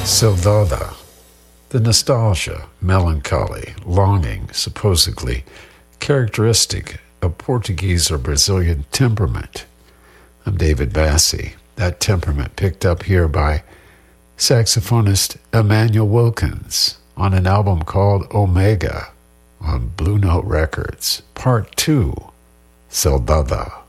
Saudade, the nostalgia, melancholy, longing, supposedly characteristic of Portuguese or Brazilian temperament. I'm David Bassi. That temperament picked up here by saxophonist Emmanuel Wilkins on an album called Omega on Blue Note Records, Part 2, Saudade.